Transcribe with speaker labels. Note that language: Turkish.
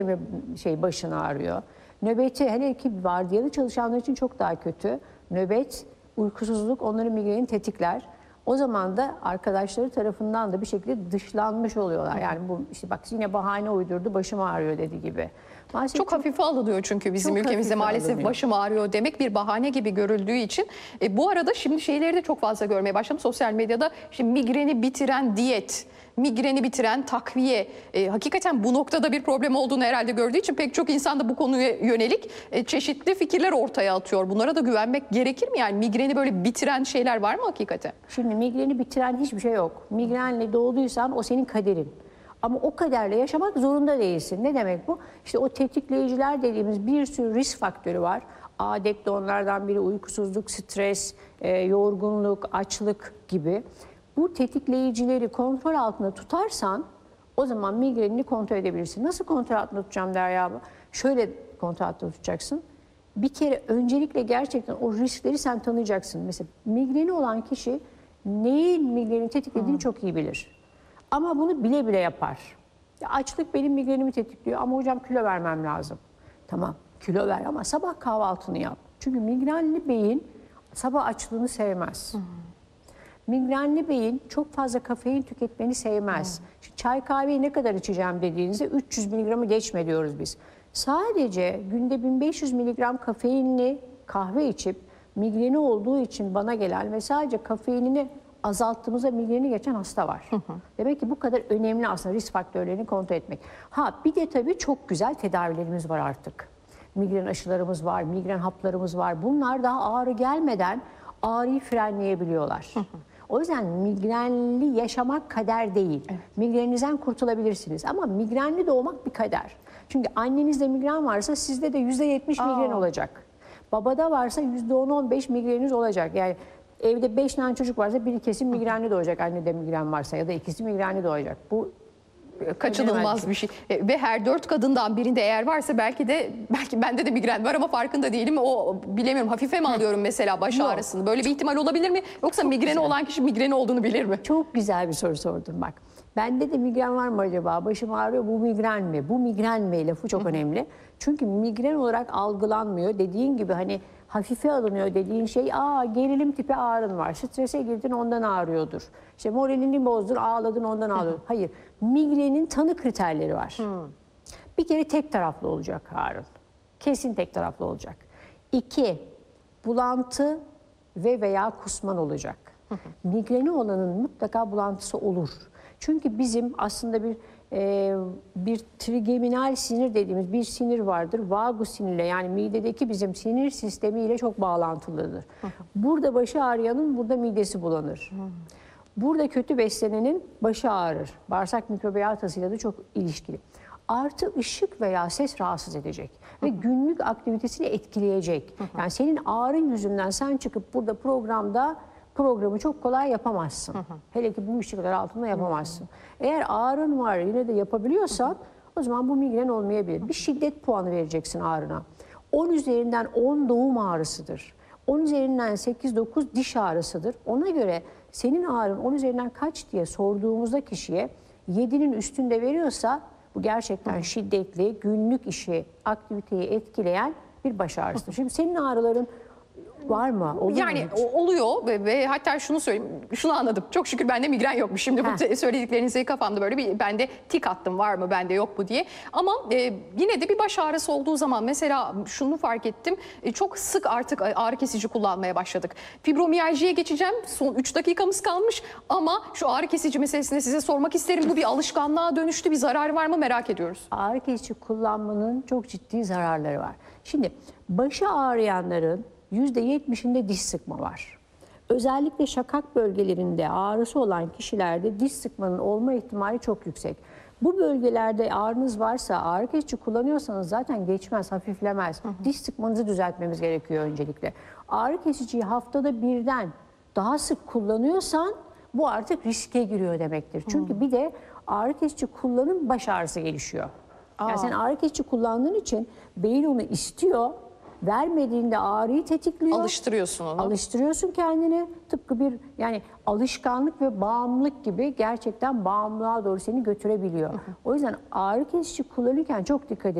Speaker 1: ve başın ağrıyor. Nöbeti, hele ki vardiyalı çalışanlar için çok daha kötü. Nöbet, uykusuzluk onların migrenini tetikler. O zaman da arkadaşları tarafından da bir şekilde dışlanmış oluyorlar. Yani bu işte bak yine bahane uydurdu, başım ağrıyor dedi gibi.
Speaker 2: Maalesef çok hafife alınıyor çünkü bizim ülkemizde maalesef başım ağrıyor demek bir bahane gibi görüldüğü için. Bu arada şimdi şeyleri de çok fazla görmeye başladım sosyal medyada. Şimdi migreni bitiren diyet, migreni bitiren takviye, hakikaten bu noktada bir problem olduğunu herhalde gördüğü için pek çok insan da bu konuya yönelik çeşitli fikirler ortaya atıyor. Bunlara da güvenmek gerekir mi? Yani migreni böyle bitiren şeyler var mı hakikaten?
Speaker 1: Şimdi migreni bitiren hiçbir şey yok. Migrenle doğduysan o senin kaderin. Ama o kaderle yaşamak zorunda değilsin. Ne demek bu? İşte o tetikleyiciler dediğimiz bir sürü risk faktörü var. Adet de onlardan biri, uykusuzluk, stres, yorgunluk, açlık gibi. Bu tetikleyicileri kontrol altında tutarsan o zaman migrenini kontrol edebilirsin. Nasıl kontrol altında tutacağım Derya? Şöyle kontrol altında tutacaksın. Bir kere öncelikle gerçekten o riskleri sen tanıyacaksın. Mesela migreni olan kişi neyin migreni tetiklediğini çok iyi bilir. Ama bunu bile bile yapar. Ya açlık benim migrenimi tetikliyor ama hocam kilo vermem lazım. Tamam, kilo ver ama sabah kahvaltını yap. Çünkü migrenli beyin sabah açlığını sevmez. Migrenli beyin çok fazla kafein tüketmeni sevmez. Şimdi çay kahveyi ne kadar içeceğim dediğinizde 300 miligramı geçme diyoruz biz. Sadece günde 1500 miligram kafeinli kahve içip migreni olduğu için bana gelen ve sadece kafeinini azalttığımızda migreni geçen hasta var. Demek ki bu kadar önemli aslında risk faktörlerini kontrol etmek. Bir de tabii çok güzel tedavilerimiz var artık. Migren aşılarımız var, migren haplarımız var. Bunlar daha ağrı gelmeden ağrıyı frenleyebiliyorlar. O yüzden migrenli yaşamak kader değil. Evet. Migreninizden kurtulabilirsiniz ama migrenli doğmak bir kader. Çünkü annenizde migren varsa sizde de %70 migren olacak. Babada varsa %10-15 migreniniz olacak. Yani evde 5 tane çocuk varsa biri kesin migrenli doğacak. Annede migren varsa ya da ikisi migrenli doğacak. Bu
Speaker 2: kaçınılmaz bir şey. Ve her 4 kadından birinde eğer varsa belki bende de migren var ama farkında değilim. O bilemiyorum. Hafife mi alıyorum mesela baş ağrısını? Böyle bir ihtimal olabilir mi? Yoksa migreni olan kişi migreni olduğunu bilir mi?
Speaker 1: Çok güzel bir soru sordun bak. Bende de migren var mı acaba? Başım ağrıyor. Bu migren mi? Bu migren mi? Lafı çok önemli. Çünkü migren olarak algılanmıyor. Dediğin gibi hani hafife alınıyor dediğin şey, gerilim tipi ağrın var. Strese girdin ondan ağrıyordur. İşte moralini bozdun, ağladın ondan ağlıyordur. Hayır. Migrenin tanı kriterleri var. Bir kere tek taraflı olacak ağrın. Kesin tek taraflı olacak. 2, bulantı veya kusman olacak. Migreni olanın mutlaka bulantısı olur. Çünkü bizim aslında bir trigeminal sinir dediğimiz bir sinir vardır. Vagus sinirle, yani midedeki bizim sinir sistemiyle çok bağlantılıdır. Burada başı ağrıyanın burada midesi bulanır. Burada kötü beslenenin başı ağrır. Bağırsak mikrobiyotasıyla da çok ilişkili. Artı ışık veya ses rahatsız edecek ve günlük aktivitesini etkileyecek. Yani senin ağrın yüzünden sen çıkıp burada programı çok kolay yapamazsın. Hele ki bu ışıklar altında yapamazsın. Eğer ağrın var yine de yapabiliyorsan o zaman bu migren olmayabilir. Bir şiddet puanı vereceksin ağrına. 10 üzerinden 10 doğum ağrısıdır. 10 üzerinden 8-9 diş ağrısıdır. Ona göre senin ağrın 10 üzerinden kaç diye sorduğumuzda kişiye 7'nin üstünde veriyorsa bu gerçekten şiddetli, günlük işi, aktiviteyi etkileyen bir baş ağrısıdır. Şimdi senin ağrıların var mı?
Speaker 2: Yani oluyor ve hatta şunu söyleyeyim, şunu anladım. Çok şükür bende migren yokmuş. Şimdi bu söylediklerinizi kafamda böyle bende tik attım, var mı bende yok mu diye. Ama yine de bir baş ağrısı olduğu zaman mesela şunu fark ettim. Çok sık artık ağrı kesici kullanmaya başladık. Fibromiyaljiye geçeceğim. Son 3 dakikamız kalmış ama şu ağrı kesici meselesini size sormak isterim. Bu bir alışkanlığa dönüştü. Bir zararı var mı merak ediyoruz.
Speaker 1: Ağrı kesici kullanmanın çok ciddi zararları var. Şimdi başı ağrıyanların %70'inde diş sıkma var. Özellikle şakak bölgelerinde ağrısı olan kişilerde diş sıkmanın olma ihtimali çok yüksek. Bu bölgelerde ağrınız varsa, ağrı kesici kullanıyorsanız zaten geçmez, hafiflemez. Diş sıkmanızı düzeltmemiz gerekiyor öncelikle. Ağrı kesiciyi haftada birden daha sık kullanıyorsan bu artık riske giriyor demektir. Çünkü bir de ağrı kesici kullanım baş ağrısı gelişiyor. Yani sen ağrı kesici kullandığın için beyin onu istiyor. vermediğinde ağrıyı tetikliyor.
Speaker 2: Alıştırıyorsun onu.
Speaker 1: Alıştırıyorsun kendini. Tıpkı bir yani alışkanlık ve bağımlılık gibi gerçekten bağımlılığa doğru seni götürebiliyor. O yüzden ağrı kesici kullanırken çok dikkat edin.